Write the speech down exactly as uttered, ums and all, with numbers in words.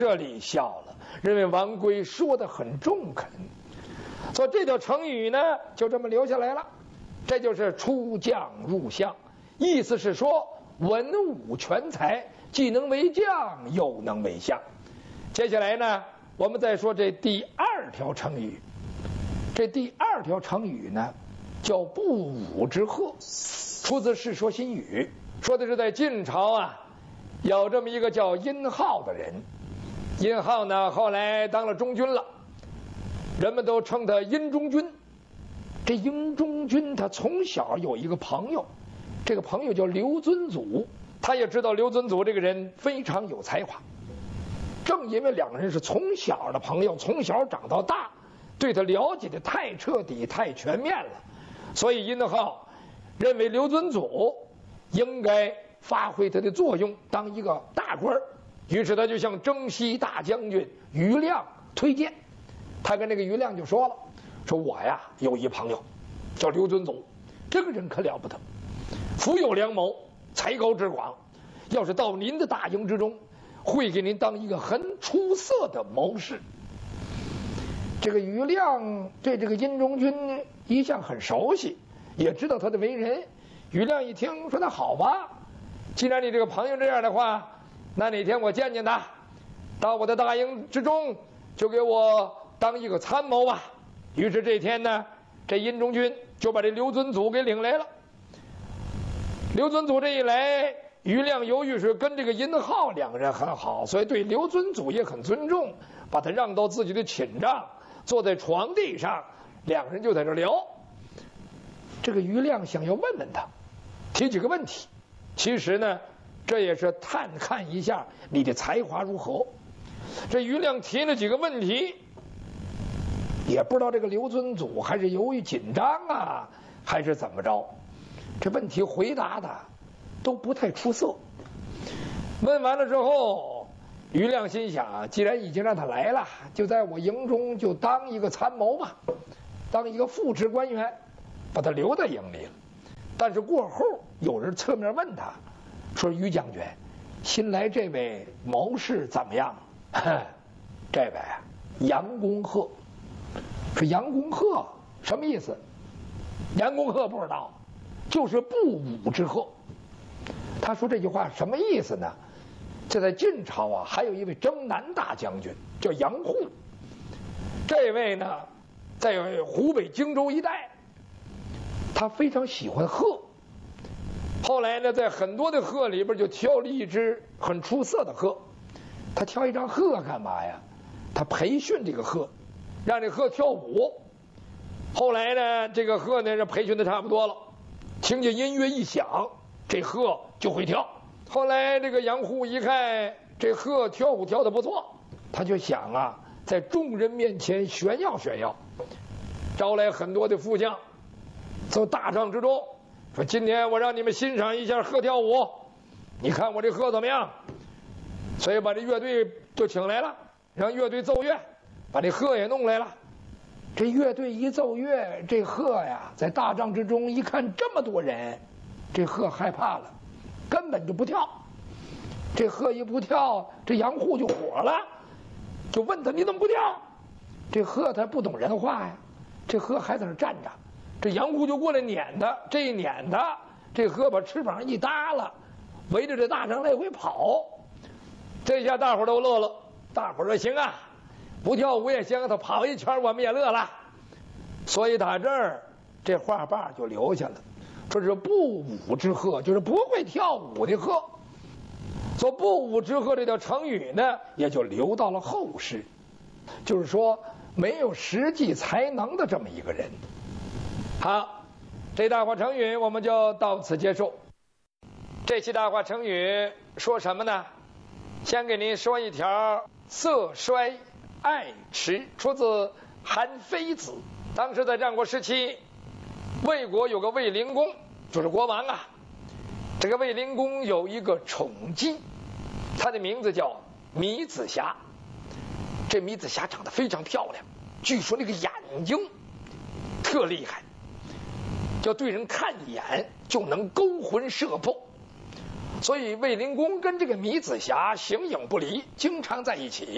这里笑了，认为王圭说的很中肯，所以这条成语呢就这么留下来了。这就是出将入相，意思是说文武全才，既能为将又能为相。接下来呢，我们再说这第二条成语。这第二条成语呢叫不武之贺，出自《世说新语》，说的是在晋朝啊有这么一个叫殷浩的人。殷浩呢后来当了中军了，人们都称他殷中军。这殷中军他从小有一个朋友，这个朋友叫刘遵祖，他也知道刘遵祖这个人非常有才华。正因为两个人是从小的朋友，从小长到大，对他了解的太彻底太全面了，所以殷浩认为刘遵祖应该发挥他的作用，当一个大官。于是他就向征西大将军于亮推荐，他跟这个于亮就说了，说我呀有一朋友叫刘遵祖，这个人可了不得，富有良谋，才高志广，要是到您的大营之中，会给您当一个很出色的谋士。这个于亮对这个殷中军一向很熟悉，也知道他的为人。于亮一听说那好吧，既然你这个朋友这样的话，那哪天我见见他，到我的大营之中，就给我当一个参谋吧。于是这天呢，这殷中军就把这刘遵祖给领来了。刘遵祖这一来，于亮由于是跟这个殷浩两个人很好，所以对刘遵祖也很尊重，把他让到自己的寝帐，坐在床地上，两个人就在这聊。这个于亮想要问问他，提几个问题，其实呢这也是探看一下你的才华如何。这于亮提了几个问题，也不知道这个刘遵祖还是由于紧张啊，还是怎么着，这问题回答的都不太出色。问完了之后，于亮心想，既然已经让他来了，就在我营中就当一个参谋吧，当一个副职官员，把他留在营里了。但是过后有人侧面问他说，于将军，新来这位谋士怎么样？这位杨公鹤。说杨公鹤什么意思？杨公鹤不知道，就是不武之鹤。他说这句话什么意思呢？这在晋朝啊，还有一位征南大将军叫杨户，这位呢在湖北荆州一带，他非常喜欢鹤。后来呢，在很多的鹤里边就挑了一只很出色的鹤。他挑一张鹤干嘛呀？他培训这个鹤，让这鹤跳舞。后来呢，这个鹤呢，这培训的差不多了，听见音乐一响，这鹤就会跳。后来这个杨户一看这鹤跳舞跳得不错，他就想啊，在众人面前炫耀炫耀，招来很多的副将，从大帐之中说，今天我让你们欣赏一下鹤跳舞，你看我这鹤怎么样？所以把这乐队就请来了，让乐队奏乐，把这鹤也弄来了。这乐队一奏乐，这鹤呀在大帐之中一看这么多人，这鹤害怕了，根本就不跳。这鹤一不跳，这杨户就火了，就问他你怎么不跳？这鹤他不懂人话呀，这鹤还在那站着，这杨户就过来撵他，这一撵他，这鹤把翅膀一耷拉，围着这大帐来回跑。这下大伙都乐了，大伙说行啊，不跳舞也行，他跑一圈我们也乐了。所以打这儿这话把就留下了，说是不武之鹤，就是不会跳舞的鹤。说不武之鹤这条成语呢，也就留到了后世，就是说没有实际才能的这么一个人。好，这大话成语我们就到此结束。这期大话成语说什么呢？先给您说一条色衰爱弛，出自韩非子。当时在战国时期，魏国有个卫灵公，就是国王啊。这个卫灵公有一个宠姬，她的名字叫米子瑕。这米子瑕长得非常漂亮，据说那个眼睛特厉害，要对人看一眼就能勾魂摄魄。所以卫灵公跟这个米子瑕形影不离，经常在一起。